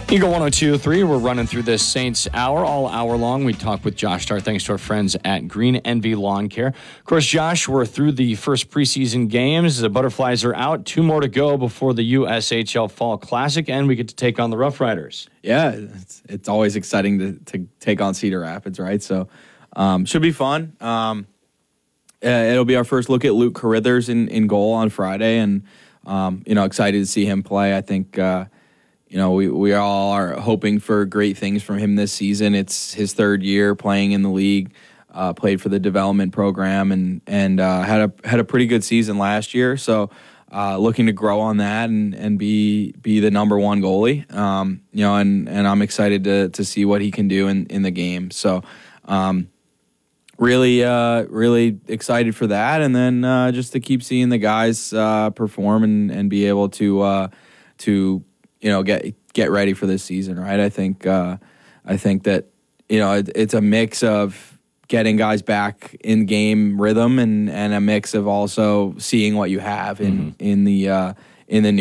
Eagle 102.3, we're running through this Saints hour, all hour long. We talk with Josh Starr, thanks to our friends at Green Envy Lawn Care. Of course, Josh, we're through the first preseason games. The Butterflies are out. 2 more to go before the USHL Fall Classic, and we get to take on the Rough Riders. Yeah, it's always exciting to take on Cedar Rapids, right? So should be fun. It'll be our first look at Luke Carithers in goal on Friday, and excited to see him play. I think we all are hoping for great things from him this season. It's his 3rd year playing in the league. Played for the development program and had a pretty good season last year. So looking to grow on that and be the number 1 goalie. And I'm excited to see what he can do in the game. So really excited for that, and then just to keep seeing the guys perform and be able to get ready for this season, right? I think that it's a mix of getting guys back in game rhythm and a mix of also seeing what you have in the new